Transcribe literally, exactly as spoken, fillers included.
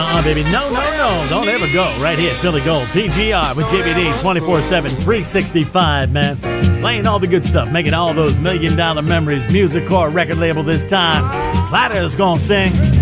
Uh-uh, baby. No, no, no. Don't ever go. Right here, Philly Gold. P G R with J B D twenty-four seven, three sixty-five, man. Playing all the good stuff, making all those million dollar memories. Music Core record label this time. Platter's gonna sing.